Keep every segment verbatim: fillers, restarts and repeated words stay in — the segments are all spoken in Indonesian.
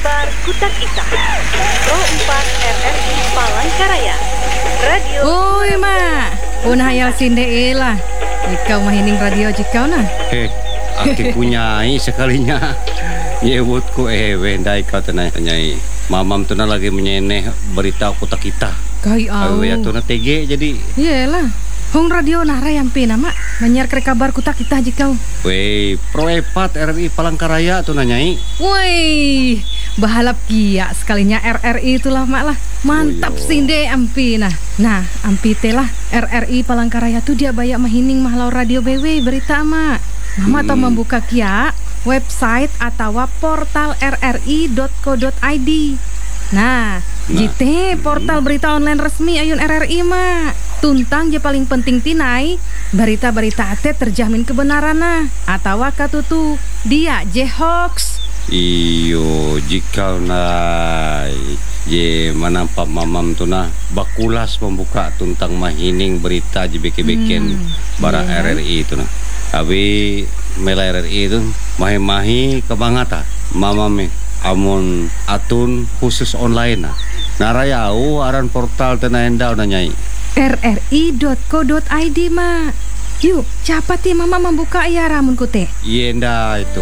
Kabar Kutak Ita Pro empat R R I Palangkaraya Radio. Oi mak, punah hayal sinde lah. Ikau mahining radio jikau nah. Heh, aki punyai sekalinya. Yewutku ewe ndai kau tenai nyai. Mamam tu na lagi menyeneh berita Kutak Ita. Kai au. Awe ya tu na T G jadi. Iyalah. Hong radio nara yang pina mak menyiar ke kabar Kutak Ita jikau. Wei, Pro empat R R I Palangkaraya tu na nyai. Woi, bahalap kia sekalinya R R I itulah mak lah. Mantap Oh, sinde ampi nah. Nah, ampi telah R R I Palangkaraya tu dia bayak mahining mahlau radio B W berita mak. Mama hmm. Atau membuka kia website atau portal r r i dot co dot i d. Nah, nah. Jite portal berita online resmi ayun R R I mak. Tuntang je paling penting tinai berita-berita ate terjamin kebenaran nah atau katutu dia je hoax. Iyo jika nai je manampak mamam tu na bakulas membuka tuntang mahining berita je beke-beken hmm. bara yeah. R R I tu na. Tapi mela R R I tu mahi-mahi kebangata mamam amun atun khusus online nah. Narayau aran portal tena endau na nyai. r r i dot co dot i d mak. Yuk, cepat ya mama membuka ya ramun kute. Yenda itu.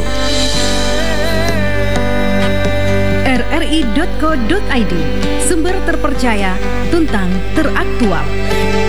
r r i dot co dot i d, sumber terpercaya, tuntang teraktual.